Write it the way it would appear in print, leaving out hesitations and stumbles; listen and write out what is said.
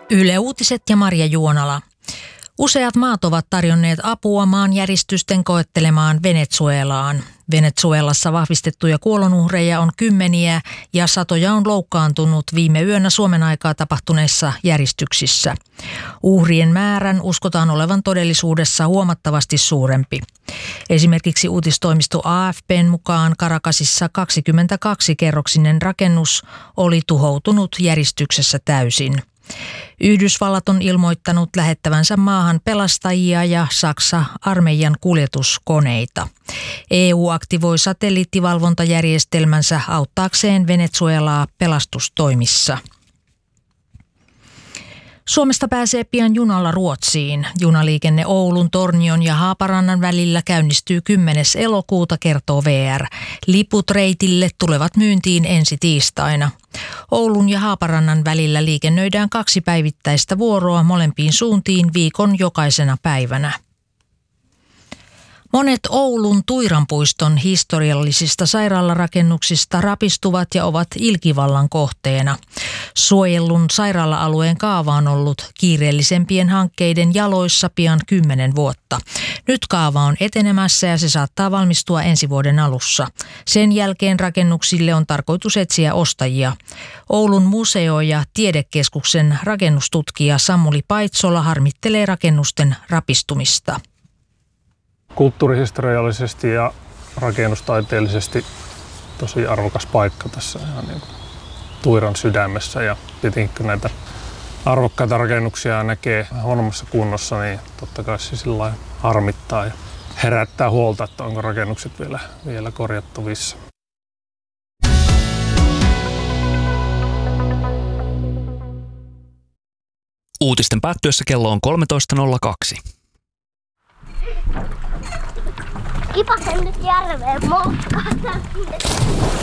Yle Uutiset ja Marja Juonala. Useat maat ovat tarjonneet apua maanjäristysten koettelemaan Venezuelaan. Venezuelassa vahvistettuja kuolonuhreja on kymmeniä ja satoja on loukkaantunut viime yönä Suomen aikaa tapahtuneissa järjestyksissä. Uhrien määrän uskotaan olevan todellisuudessa huomattavasti suurempi. Esimerkiksi uutistoimisto AFP:n mukaan Caracasissa 22-kerroksinen rakennus oli tuhoutunut järjestyksessä täysin. Yhdysvallat on ilmoittanut lähettävänsä maahan pelastajia ja Saksa armeijan kuljetuskoneita. EU aktivoi satelliittivalvontajärjestelmänsä auttaakseen Venezuelaa pelastustoimissa. Suomesta pääsee pian junalla Ruotsiin. Junaliikenne Oulun, Tornion ja Haaparannan välillä käynnistyy 10. elokuuta, kertoo VR. Liput reitille tulevat myyntiin ensi tiistaina. Oulun ja Haaparannan välillä liikennöidään 2 päivittäistä vuoroa molempiin suuntiin viikon jokaisena päivänä. Monet Oulun Tuiranpuiston historiallisista sairaalarakennuksista rapistuvat ja ovat ilkivallan kohteena. Suojellun sairaala-alueen kaava on ollut kiireellisempien hankkeiden jaloissa pian 10 vuotta. Nyt kaava on etenemässä ja se saattaa valmistua ensi vuoden alussa. Sen jälkeen rakennuksille on tarkoitus etsiä ostajia. Oulun museo- ja tiedekeskuksen rakennustutkija Samuli Paitsola harmittelee rakennusten rapistumista. Kulttuurihistoriallisesti ja rakennustaiteellisesti tosi arvokas paikka tässä ihan niin kuin Tuiran sydämessä, ja tietenkin kun näitä arvokkaita rakennuksia näkee huonommassa kunnossa, niin totta kai se sillä lailla harmittaa ja herättää huolta, että onko rakennukset vielä korjattavissa. Uutisten päättyessä kello on 13.02. Kipasen nyt järveen moukkaan.